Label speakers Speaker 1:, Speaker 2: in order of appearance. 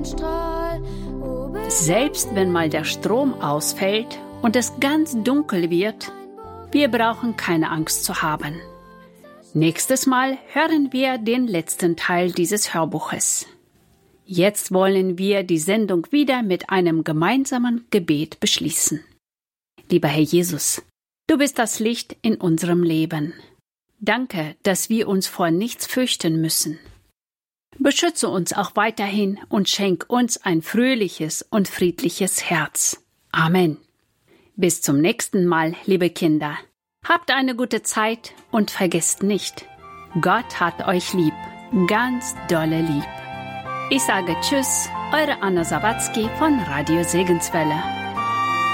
Speaker 1: Selbst wenn mal der Strom ausfällt und es ganz dunkel wird, wir brauchen keine Angst zu haben. Nächstes Mal hören wir den letzten Teil dieses Hörbuches. Jetzt wollen wir die Sendung wieder mit einem gemeinsamen Gebet beschließen. Lieber Herr Jesus, du bist das Licht in unserem Leben. Danke, dass wir uns vor nichts fürchten müssen. Beschütze uns auch weiterhin und schenk uns ein fröhliches und friedliches Herz. Amen. Bis zum nächsten Mal, liebe Kinder. Habt eine gute Zeit und vergesst nicht, Gott hat euch lieb, ganz dolle lieb. Ich sage Tschüss, eure Anna Sawatzki von Radio Segenswelle.